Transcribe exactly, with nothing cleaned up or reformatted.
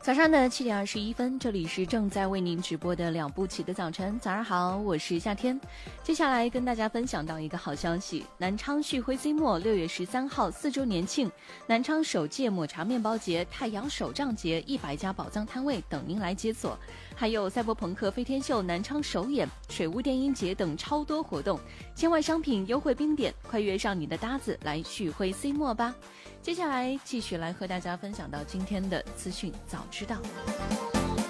早上的七点二十一分，这里是正在为您直播的两步棋的早晨。早上好，我是夏天。接下来跟大家分享到一个好消息，南昌旭辉 C 墨六月十三号四周年庆，南昌首届抹茶面包节、太阳手账节一百家宝藏摊位等您来解锁，还有赛博朋克飞天秀南昌首演、水雾电音节等超多活动，千万商品优惠冰点，快约上你的搭子来旭辉 C 墨吧。接下来继续来和大家分享到今天的资讯早知道。